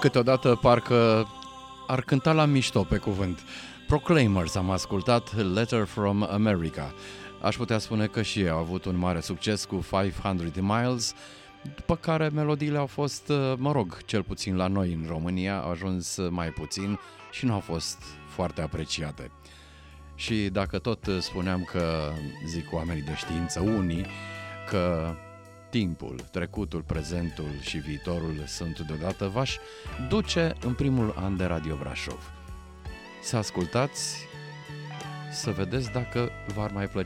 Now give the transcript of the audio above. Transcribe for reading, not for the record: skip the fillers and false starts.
Câteodată parcă ar cânta la mișto pe cuvânt. Proclaimers am ascultat, Letter from America. Aș putea spune că și ei au avut un mare succes cu 500 Miles, după care melodiile au fost, cel puțin la noi în România, au ajuns mai puțin și nu au fost foarte apreciate. Și dacă tot spuneam că, zic oamenii de știință unii, că timpul, trecutul, prezentul și viitorul sunt deodată, v-aș duce în primul an de Radio Brașov. Să ascultați, să vedeți dacă v-ar mai plăcea